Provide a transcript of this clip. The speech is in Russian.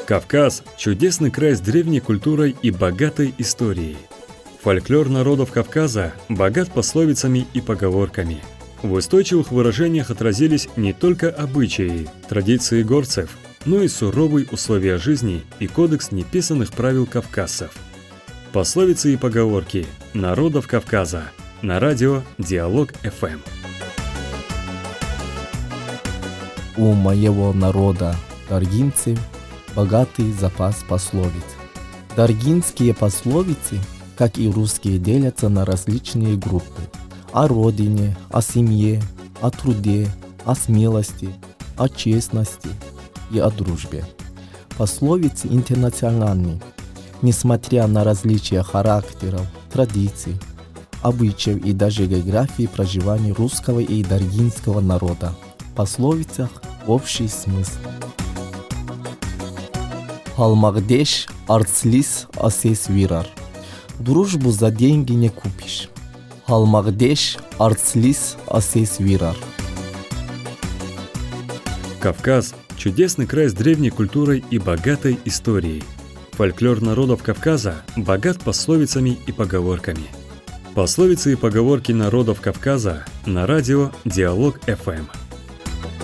Кавказ – чудесный край с древней культурой и богатой историей. Фольклор народов Кавказа богат пословицами и поговорками. В устойчивых выражениях отразились не только обычаи, традиции горцев, но и суровые условия жизни и кодекс неписанных правил кавказцев. Пословицы и поговорки народов Кавказа на радио Диалог ФМ. У моего народа, даргинцев, богатый запас пословиц. Даргинские пословицы, как и русские, делятся на различные группы: о родине, о семье, о труде, о смелости, о честности и о дружбе. Пословицы интернациональны, несмотря на различия характеров, традиций, обычаев и даже географии проживания русского и даргинского народа. В пословицах общий смысл. Халмагдеш арцлис асес вирар. Дружбу за деньги не купишь. Халмагдеш арцлис асес вирар. Кавказ – чудесный край с древней культурой и богатой историей. Фольклор народов Кавказа богат пословицами и поговорками. Пословицы и поговорки народов Кавказа на радио Диалог ФМ.